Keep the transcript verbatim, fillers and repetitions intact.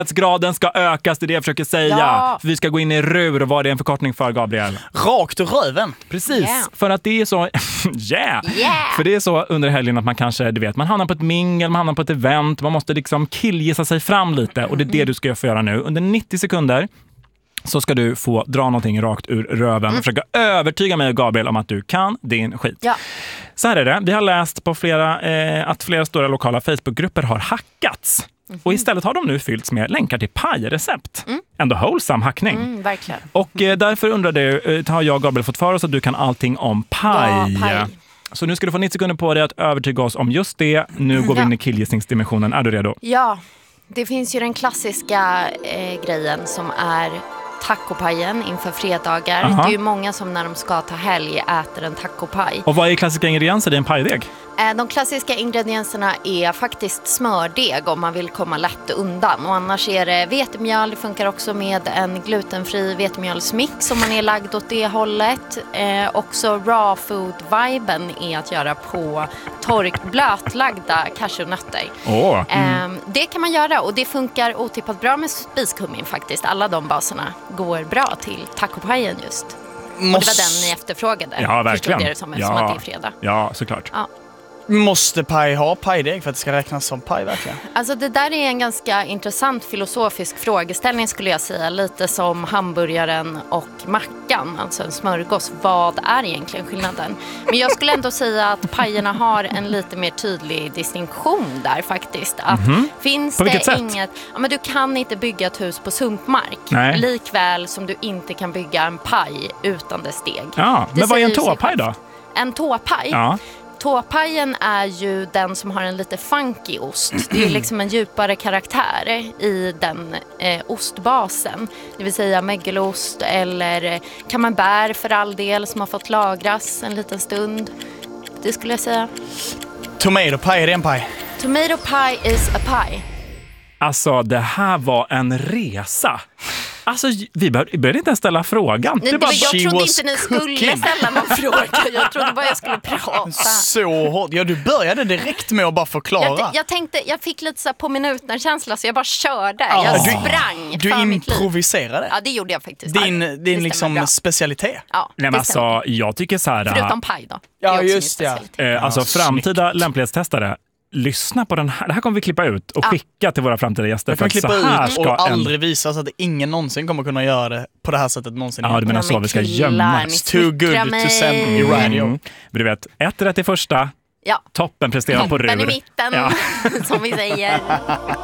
Graden ska ökas, det är det jag försöker säga. Ja. För vi ska gå in i rur och vad det är en förkortning för, Gabriel. Rakt ur röven. Precis, Yeah. för att det är så yeah. Yeah. För det är så under helgen att man kanske, du vet, man hamnar på ett mingel, man hamnar på ett event, man måste liksom killgissa sig fram lite och det är det du ska få göra nu. Under nittio sekunder så ska du få dra någonting rakt ur röven och försöka övertyga mig och Gabriel om att du kan din skit. Ja. Så här är det, vi har läst på flera eh, att flera stora lokala Facebookgrupper har hackats. Mm-hmm. Och istället har de nu fyllts med länkar till pajrecept. Mm. Ändå wholesome hackning. Mm, verkligen. Och eh, därför undrar du, eh, har jag och Gabriel fått för oss att du kan allting om paj. Ja, paj. Så nu ska du få nittio sekunder på dig att övertyga oss om just det. Nu går vi Ja. in i killgissningsdimensionen. Är du redo? Ja, det finns ju den klassiska eh, grejen som är tacopajen inför fredagar. Aha. Det är ju många som när de ska ta helg äter en tacopaj. Och vad är klassiska ingredienser i en pajdeg? Eh, de klassiska ingredienserna är faktiskt smördeg om man vill komma lätt undan. Och annars är det vetemjöl. Det funkar också med en glutenfri vetemjölsmix om man är lagd åt det hållet. Eh, också raw food-viben är att göra på tork, blötlagda cashewnötter. Åh. Eh, det kan man göra och det funkar otippat bra med spiskummin faktiskt. Alla de baserna går bra till tacopajen just. Och det var den ni efterfrågade. Ja, verkligen. Förstod det som, ja. som att det är fredag. Ja, såklart. Ja. Måste paj ha pajdeg för att det ska räknas som paj verkligen? Alltså det där är en ganska intressant filosofisk frågeställning skulle jag säga. Lite som hamburgaren och mackan, alltså en smörgås. Vad är egentligen skillnaden? Men jag skulle ändå säga att pajerna har en lite mer tydlig distinktion där faktiskt. Att Mhm. finns På vilket det sätt? inget... Ja, men du kan inte bygga ett hus på sumpmark. Nej. Likväl som du inte kan bygga en paj utan dess steg. Ja, Det men vad är en säger sig tåpaj då? självt. En tåpaj? Ja. Tåpajen är ju den som har en lite funky ost. Det är liksom en djupare karaktär i den eh, ostbasen. Det vill säga mögelost eller camembert för all del som har fått lagras en liten stund. Det skulle jag säga. Tomato paj, är det en paj? Tomato pie is a pie. Alltså, det här var en resa. Alltså, vi behövde, vi behövde inte ens ställa frågan. Nej, det bara, jag she trodde was inte ni skulle cooking. ställa någon fråga. Jag trodde bara jag skulle prata. Så hårt. Ja, du började direkt med att bara förklara. Jag, jag tänkte, jag fick lite så här på minuten-känsla så jag bara körde. Ja, jag du- sprang du för mitt liv. improviserade. Ja, det gjorde jag faktiskt. Din, Ja, det din stämmer liksom bra. specialitet. Ja, nej, men det stämmer. alltså, jag tycker så här... Förutom paj då. Ja, Det är också just min det. specialitet. Eh, alltså Ja, framtida lämplighetstestare, lyssna på den här. Det här kommer vi klippa ut och Ja. skicka till våra framtida gäster. Jag kan för att klippa så här ut ska och en- aldrig visa så att ingen någonsin kommer kunna göra det på det här sättet någonsin. Ja, du igen. menar Ja, så, men vi ska killar, gömma. ni It's too good smickrar to mig. send i radio. Mm. Men du vet, ett rätt i första, Ja. toppen presterar på rur. Toppen i mitten, Ja. som vi säger.